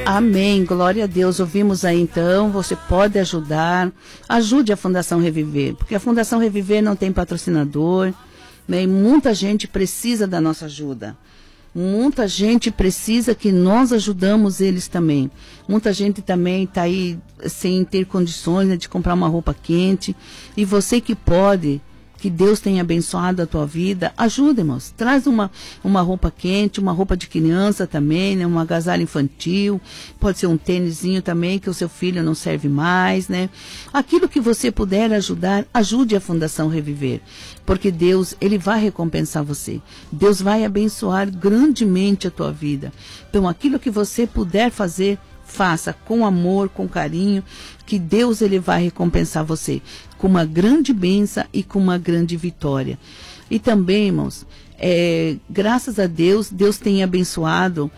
Amém, glória a Deus. Ouvimos aí então, você pode ajudar, ajude a Fundação Reviver, porque a Fundação Reviver não tem patrocinador, né, e muita gente precisa da nossa ajuda. Muita gente precisa que nós ajudamos eles também. Muita gente também está aí sem ter condições, né, de comprar uma roupa quente. E você que pode, que Deus tenha abençoado a tua vida, ajuda, irmãos. Traz uma roupa quente, uma roupa de criança também, né, um agasalho infantil. Pode ser um tênisinho também, que o seu filho não serve mais, né. Aquilo que você puder ajudar, ajude a Fundação Reviver. Porque Deus, Ele vai recompensar você. Deus vai abençoar grandemente a tua vida. Então, aquilo que você puder fazer, faça com amor, com carinho, que Deus, Ele vai recompensar você com uma grande bênção e com uma grande vitória. E também, irmãos, graças a Deus, Deus tem abençoado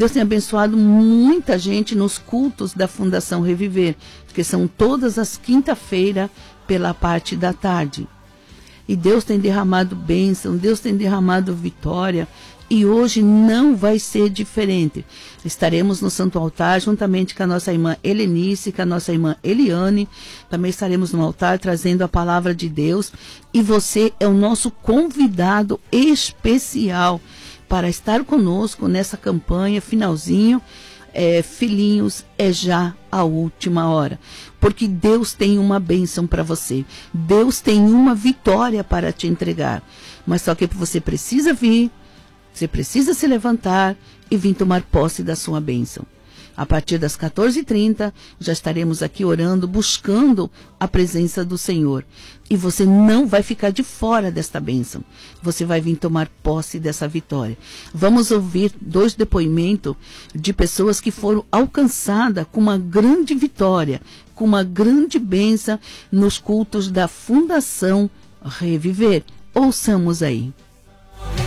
muita gente nos cultos da Fundação Reviver, que são todas as quinta-feiras pela parte da tarde. E Deus tem derramado bênção, Deus tem derramado vitória. E hoje não vai ser diferente. Estaremos no Santo Altar, juntamente com a nossa irmã Helenice, com a nossa irmã Eliane. Também estaremos no altar trazendo a palavra de Deus. E você é o nosso convidado especial para estar conosco nessa campanha, finalzinho. Filhinhos, é já a última hora. Porque Deus tem uma bênção para você. Deus tem uma vitória para te entregar. Mas só que você precisa vir. Você precisa se levantar e vir tomar posse da sua bênção. A partir das 14h30, já estaremos aqui orando, buscando a presença do Senhor. E você não vai ficar de fora desta bênção. Você vai vir tomar posse dessa vitória. Vamos ouvir 2 depoimentos de pessoas que foram alcançadas com uma grande vitória, com uma grande bênção nos cultos da Fundação Reviver. Ouçamos aí.